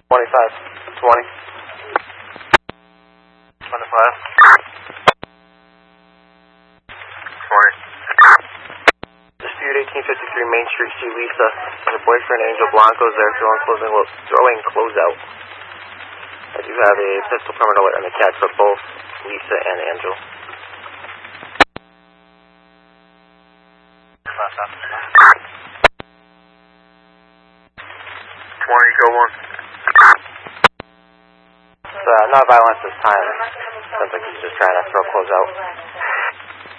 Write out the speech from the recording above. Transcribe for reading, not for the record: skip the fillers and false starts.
25. 20. 25. 20. Dispute 1853 Main Street, see Lisa. Her boyfriend Angel Blanco is there throwing closeout. I do have a pistol permit alert on the cat for both Lisa and Angel. 20, go 1. It's not violence this time. Sounds like he's just trying to throw closeout.